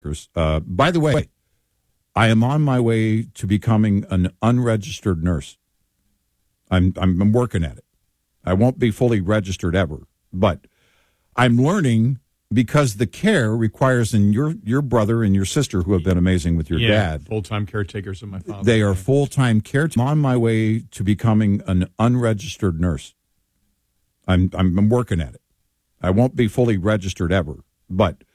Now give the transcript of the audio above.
By the way, I am on my way to becoming an unregistered nurse. I'm working at it. I won't be fully registered ever, but I'm learning because the care requires, and your brother and your sister who have been amazing with your dad. Full-time caretakers of my father. They are full-time caretakers. I'm on my way to becoming an unregistered nurse. I'm working at it. I won't be fully registered ever, but